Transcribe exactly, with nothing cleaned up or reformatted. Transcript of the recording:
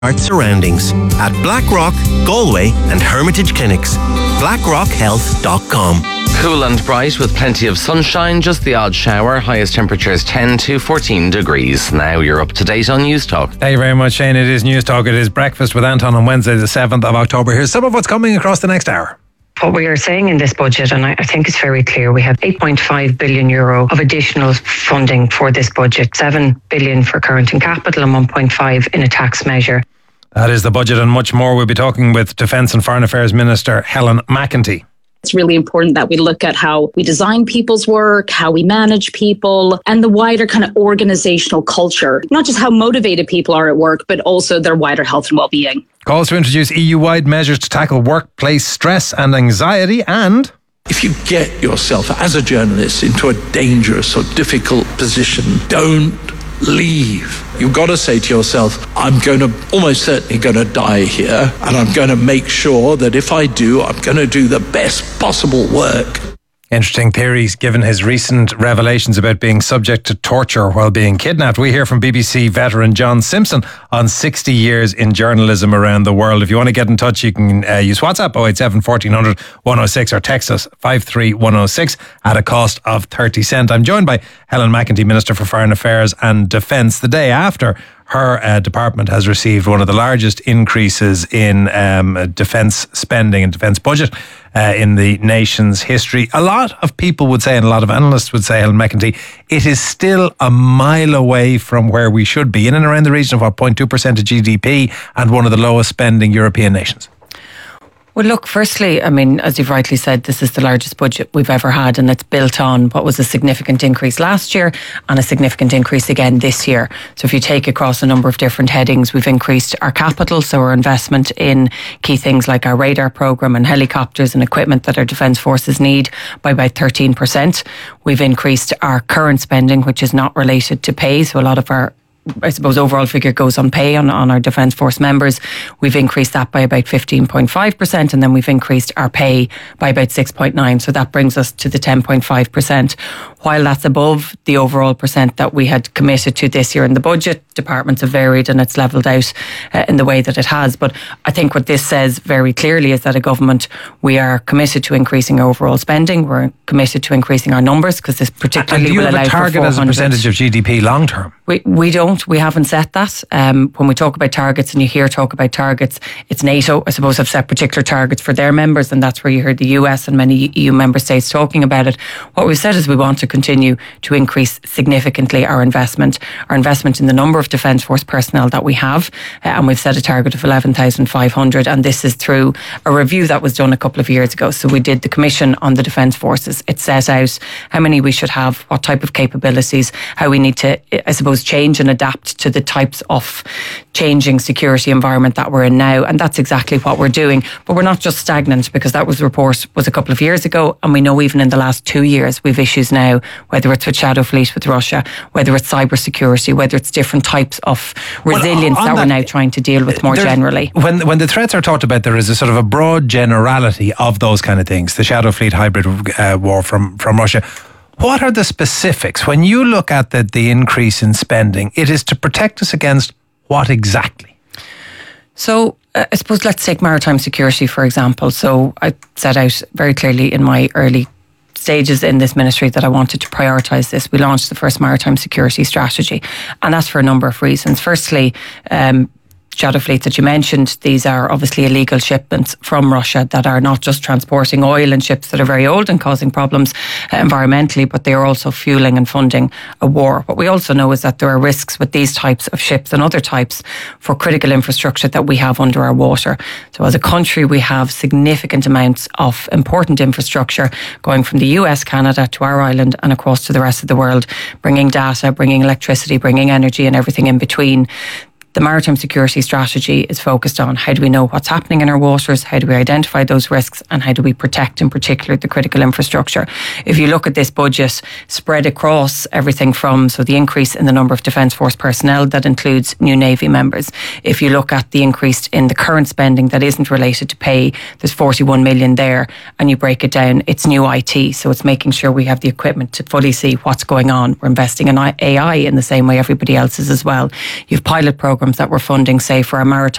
Art surroundings at Blackrock, Galway and Hermitage Clinics. blackrock health dot com. Cool and bright with plenty of sunshine, just the odd shower. Highest temperatures ten to fourteen degrees. Now you're up to date on News Talk. Thank you very much, Shane. It is News Talk. It is Breakfast with Anton on Wednesday the seventh of October. Here's some of what's coming across the next hour. What we are saying in this budget, and I, I think it's very clear, we have eight point five billion euro of additional funding for this budget, seven billion for current and capital and one point five in a tax measure. That is the budget and much more. We'll be talking with Defence and Foreign Affairs Minister Helen McEntee. It's really important that we look at how we design people's work, how we manage people, and the wider kind of organisational culture. Not just how motivated people are at work, but also their wider health and well-being. Calls to introduce E U-wide measures to tackle workplace stress and anxiety. And if you get yourself as a journalist into a dangerous or difficult position, don't leave. You've got to say to yourself, I'm going to almost certainly going to die here, and I'm going to make sure that if I do, I'm going to do the best possible work. Interesting theories given his recent revelations about being subject to torture while being kidnapped. We hear from B B C veteran John Simpson on sixty years in journalism around the world. If you want to get in touch, you can uh, use WhatsApp oh eight seven, fourteen hundred, one oh six or text us five three one oh six at a cost of thirty cent. I'm joined by Helen McEntee, Minister for Foreign Affairs and Defence, the day after her uh, department has received one of the largest increases in um, defence spending and defence budget uh, in the nation's history. A lot of people would say, and a lot of analysts would say, Helen McEntee, it is still a mile away from where we should be, in and around the region of what, zero point two percent of G D P, and one of the lowest spending European nations. Well, look, firstly, I mean, as you've rightly said, this is the largest budget we've ever had, and it's built on what was a significant increase last year and a significant increase again this year. So if you take across a number of different headings, we've increased our capital, so our investment in key things like our radar programme and helicopters and equipment that our defence forces need, by about thirteen percent. We've increased our current spending, which is not related to pay, so a lot of our I suppose overall figure goes on pay on, on our Defence Force members. We've increased that by about fifteen point five percent, and then we've increased our pay by about six point nine percent. So that brings us to the ten point five percent. While that's above the overall percent that we had committed to this year in the budget, departments have varied and it's levelled out uh, in the way that it has. But I think what this says very clearly is that a government, we are committed to increasing our overall spending. We're committed to increasing our numbers, because this particularly will allow for four hundred. Do you have a target as a percentage of G D P long term? We, we don't. We haven't set that. Um, when we talk about targets, and you hear talk about targets, it's NATO, I suppose, have set particular targets for their members, and that's where you heard the U S and many E U member states talking about it. What we've said is we want to continue to increase significantly our investment, our investment in the number of Defence Force personnel that we have, uh, and we've set a target of eleven thousand five hundred, and this is through a review that was done a couple of years ago. So we did the Commission on the Defence Forces. It set out how many we should have, what type of capabilities, how we need to, I suppose, change and adapt to the types of changing security environment that we're in now, and that's exactly what we're doing. But we're not just stagnant, because that was the report was a couple of years ago, and we know even in the last two years we've issues now, whether it's with Shadow Fleet with Russia, whether it's cyber security, whether it's different types of resilience well, that, that we're now trying to deal with more generally. When when the threats are talked about, there is a sort of a broad generality of those kind of things, the Shadow Fleet hybrid uh, war from, from Russia. What are the specifics? When you look at the, the increase in spending, it is to protect us against what exactly? So uh, I suppose let's take maritime security, for example. So I set out very clearly in my early stages in this ministry that I wanted to prioritise this. We launched the first maritime security strategy, and that's for a number of reasons. Firstly, um, Shadow Fleet that you mentioned, these are obviously illegal shipments from Russia that are not just transporting oil and ships that are very old and causing problems uh, environmentally, but they are also fueling and funding a war. What we also know is that there are risks with these types of ships and other types for critical infrastructure that we have under our water. So as a country, we have significant amounts of important infrastructure going from the U S, Canada to our island and across to the rest of the world, bringing data, bringing electricity, bringing energy and everything in between. The maritime security strategy is focused on how do we know what's happening in our waters, how do we identify those risks, and how do we protect in particular the critical infrastructure. If you look at this budget spread across everything from, so the increase in the number of Defence Force personnel, that includes new Navy members. If you look at the increase in the current spending that isn't related to pay, there's forty-one million there, and you break it down, it's new I T, so it's making sure we have the equipment to fully see what's going on. We're investing in A I in the same way everybody else is as well. You've pilot programs programs that we're funding, say for our maritime